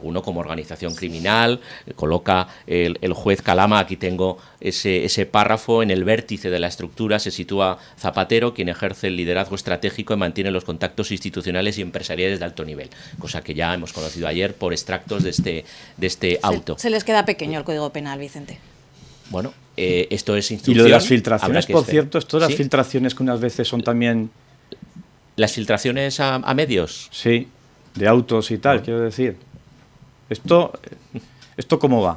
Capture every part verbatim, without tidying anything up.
alguno como organización criminal. Coloca el, el juez Calama, aquí tengo ese, ese párrafo, en el vértice de la estructura se sitúa Zapatero, quien ejerce el liderazgo estratégico y mantiene los contactos institucionales y empresariales de alto nivel, cosa que ya hemos conocido ayer por extractos de este, de este auto. Se, se les queda pequeño el Código Penal, Vicente. Bueno, eh, esto es instrucción. Y lo de las filtraciones, por cierto, esto de las ¿Sí? filtraciones que unas veces son también... ¿Las filtraciones a, a medios? Sí, de autos y tal, quiero decir. Esto, ¿esto cómo va?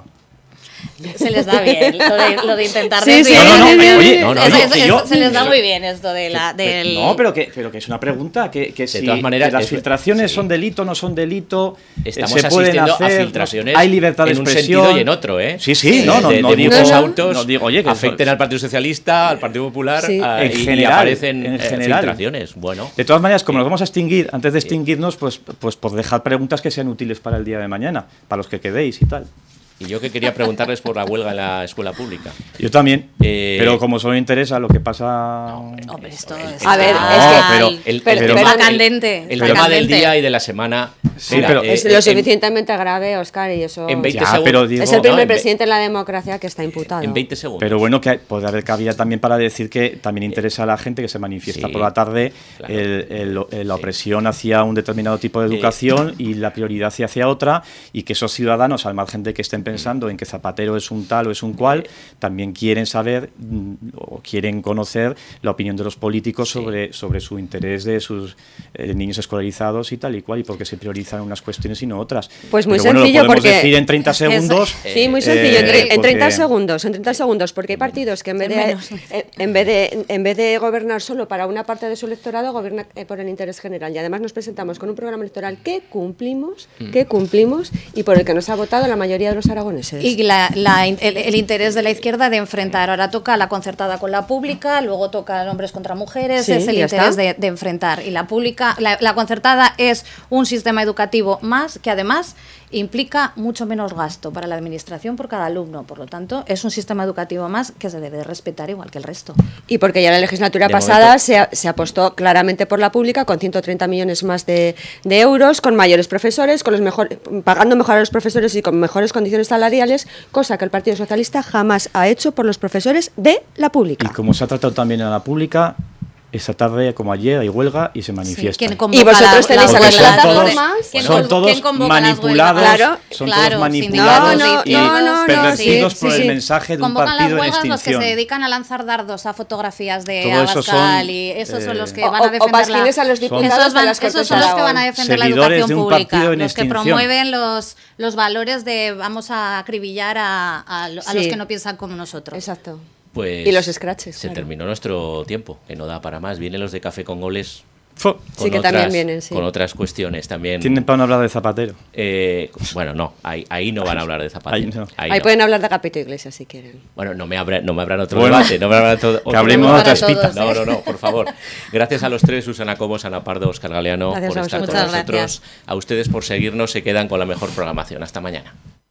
Se les da bien lo de, lo de intentar Sí, desviar. sí, no, no, sí, sí, oye, sí. no, no, Es- oye, es- que es- yo- se les da pero- muy bien esto de la, del... No, pero que, pero que es una pregunta, que, que si De todas maneras, que las es- filtraciones sí. son delito, no son delito, Estamos se pueden asistiendo hacer, a filtraciones hay libertad de en un expresión. sentido y en otro, ¿eh? Sí, sí, no, no, de, no de digo- muchos no, no, autos no digo, oye, que afecten eso- al Partido Socialista, al Partido Popular, Sí. a- En y, y general, aparecen en eh, general. filtraciones. Bueno, De todas maneras, como nos vamos a extinguir, antes de extinguirnos, pues, pues por dejar preguntas que sean útiles para el día de mañana, para los que quedéis y tal. y yo que quería preguntarles por la huelga en la escuela pública. Yo también, Eh, pero como solo me interesa lo que pasa... Hombre, esto es... A ver, No, es que- pero el, pero- el pero- tema, está candente, el está tema del candente. día y de la semana. Sí, mira, pero- eh, Es eh, lo en- suficientemente grave, Óscar, y eso... en veinte Ya, segundos. pero digo- Es el No, primer en ve- presidente en la democracia que está imputado. En veinte segundos. Pero bueno, que hay- puede haber cabida también para decir que también interesa a la gente que se manifiesta Sí, por la tarde claro. el- el- el- la opresión hacia un determinado tipo de educación y la prioridad hacia, hacia otra, y que esos ciudadanos, al margen de que estén pensando en que Zapatero es un tal o es un cual, también quieren saber mm, o quieren conocer la opinión de los políticos sobre, sobre su interés de sus eh, niños escolarizados y tal y cual, y por qué se priorizan unas cuestiones y no otras. Pues muy Pero bueno, sencillo, lo podemos porque- decir en treinta Es- segundos. Sí, muy sencillo, en, tre- eh, en treinta porque- segundos, en treinta segundos, porque hay partidos que en vez de Menos. eh, en vez de en vez de gobernar solo para una parte de su electorado, gobierna eh, por el interés general. Y además nos presentamos con un programa electoral que cumplimos, que cumplimos y por el que nos ha votado la mayoría de los aragoneses. Y la- la- el, el interés de la izquierda de enfrentar. Ahora toca la concertada con la pública, luego toca hombres contra mujeres, Sí, es el ya interés está. de, de enfrentar. Y la pública, la, la concertada es un sistema educativo más que además implica mucho menos gasto para la administración por cada alumno. Por lo tanto, es un sistema educativo más que se debe de respetar igual que el resto. Y porque ya la legislatura De pasada momento- se, a- se apostó claramente por la pública, con ciento treinta millones más de, de euros, con mayores profesores, con los mejor, pagando mejor a los profesores y con mejores condiciones salariales, cosa que el Partido Socialista jamás ha hecho por los profesores de la Y pública. como se ha tratado también en la pública, esta tarde, como ayer, hay huelga y se manifiestan. ¿Quién convoca Y vosotros la- tenéis la a las huelga? plataformas. ¿Quién son con- todos quién convoca las manipulados, huelgas? Claro, son claro, todos sindicatos manipulados de y izquierda. No, no, no, pervertidos sí, por sí, el sí. mensaje de un Convocan las partido en huelgas los que se extinción. dedican a lanzar dardos a fotografías de Todo eso son, Abascal y esos son los que O- van a o- o defender pasquines la... a los diputados esos, de van- las esos Cortes son de los que van a Aragón. defender la Seguidores educación de un pública, partido en los que extinción. promueven los, los valores de vamos a acribillar a, a lo- a Sí. los que no piensan como nosotros. Exacto. Pues Y los scratches, Se claro. terminó nuestro tiempo, que no da para más. Vienen los de Café con Goles. Fo, Con Sí, que otras, también vienen, sí. Con otras cuestiones también. Tienen para no hablar de Zapatero. Eh, bueno, no, ahí, ahí no van a hablar de Zapatero. Ahí no. Ahí Ahí no. pueden hablar de Agapito Iglesias si quieren. Bueno, no me, habrá, no me habrán otro Bueno, debate, no me habrán otro, otro hablemos debate. de otras pitas. No, no, no, por favor. Gracias a los tres, Susana Cobos, Ana Pardo, Óscar Galeano, Gracias por a estar con vosotros. nosotros. Muchas A ustedes por seguirnos, se quedan con la mejor programación. Hasta mañana.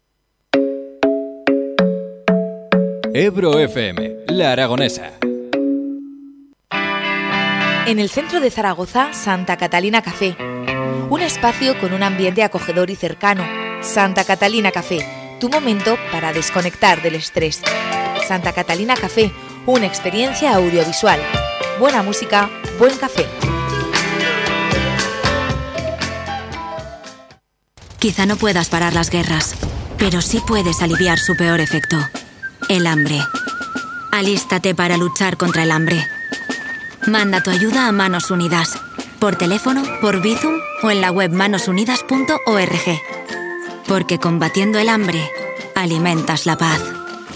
Ebro F M, La Aragonesa. En el centro de Zaragoza, Santa Catalina Café. Un espacio con un ambiente acogedor y cercano. Santa Catalina Café, tu momento para desconectar del estrés. Santa Catalina Café, una experiencia audiovisual. Buena música, buen café. Quizá no puedas parar las guerras, pero sí puedes aliviar su peor efecto, el hambre. Alístate para luchar contra el hambre. Manda tu ayuda a Manos Unidas, por teléfono, por Bizum o en la web manos unidas punto org. Porque combatiendo el hambre, alimentas la paz.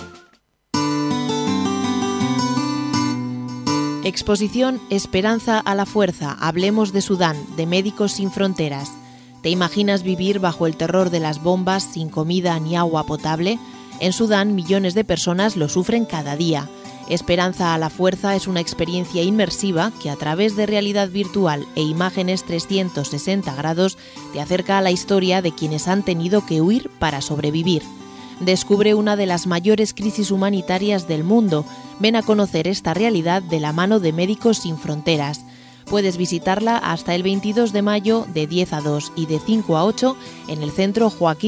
Exposición Esperanza a la Fuerza, Hablemos de Sudán, de Médicos Sin Fronteras. ¿Te imaginas vivir bajo el terror de las bombas sin comida ni agua potable? En Sudán, millones de personas lo sufren cada día. Esperanza a la Fuerza es una experiencia inmersiva que a través de realidad virtual e imágenes trescientos sesenta grados te acerca a la historia de quienes han tenido que huir para sobrevivir. Descubre una de las mayores crisis humanitarias del mundo. Ven a conocer esta realidad de la mano de Médicos Sin Fronteras. Puedes visitarla hasta el veintidós de mayo de diez a dos y de cinco a ocho en el Centro Joaquín